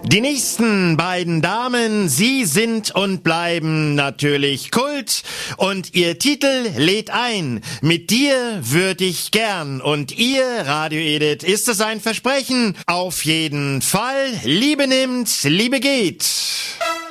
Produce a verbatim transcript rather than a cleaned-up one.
Die nächsten beiden Damen, sie sind und bleiben natürlich Kult und ihr Titel lädt ein. Mit dir würde ich gern und ihr, Radio Edith, ist es ein Versprechen? Auf jeden Fall, Liebe nimmt, Liebe geht.